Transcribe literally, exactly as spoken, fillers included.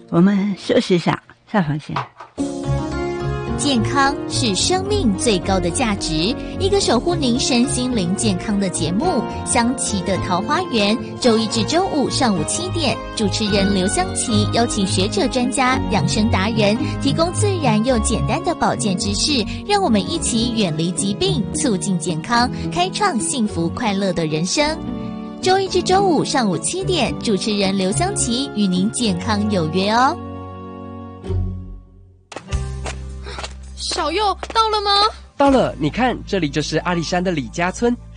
我们休息一下，下房间。 健康是生命最高的价值，一个守护您身心灵健康的节目——香琪的桃花源，周一至周五上午七点，主持人刘香琪邀请学者、专家、养生达人，提供自然又简单的保健知识，让我们一起远离疾病，促进健康，开创幸福快乐的人生。周一至周五上午七点，主持人刘香琪与您健康有约哦。 小佑到了吗？ 到了，你看，这里就是阿里山的李家村，